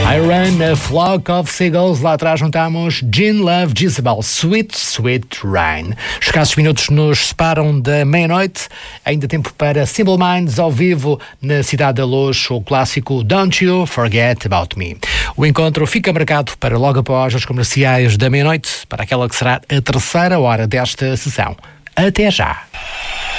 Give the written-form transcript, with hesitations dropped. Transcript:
I Run a Flock of Seagulls. Lá atrás juntamos Gene Love, Jezebel, Sweet, Sweet Rain. Escassos minutos nos separam da meia-noite. Ainda tempo para Simple Minds ao vivo na Cidade da Luz, o clássico Don't You Forget About Me. O encontro fica marcado para logo após os comerciais da meia-noite, para aquela que será a terceira hora desta sessão. Até já!